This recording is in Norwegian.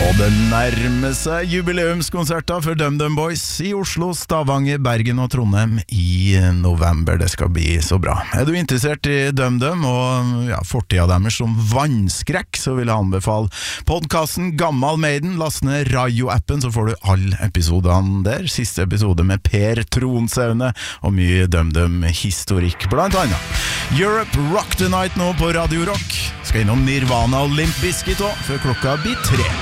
Og det nærmer seg jubileumskonserter for DumDum Boys i Oslo, Stavanger, Bergen og Trondheim i november. Det skal bli så bra. Er du interessert i DumDum og fortida deres som vannskrekk, så vil jeg anbefale podcasten Gammal Maiden. Last ned Rayo-appen, så får du alle episodene der. Siste episode med Per Tronsaune og mye DumDum-historikk blant annet. Europe Rock the Night nå på Radio Rock. Skal innom Nirvana og Limp Bizkit også, før klokka blir 3.